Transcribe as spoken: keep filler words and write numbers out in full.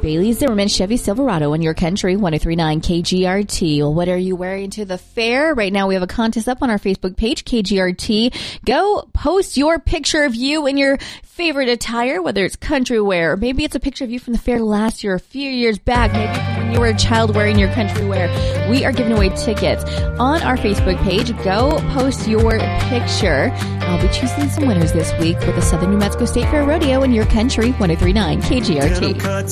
Bailey Zimmerman, Chevy Silverado in your country, one oh three point nine K G R T. Well, what are you wearing to the fair? Right now we have a contest up on our Facebook page, K G R T. Go post your picture of you in your favorite attire, whether it's country wear, or maybe it's a picture of you from the fair last year, a few years back, maybe from when you were a child wearing your country wear. We are giving away tickets on our Facebook page. Go post your picture. I'll be choosing some winners this week with the Southern New Mexico State Fair Rodeo in your country, one oh three point nine K G R T.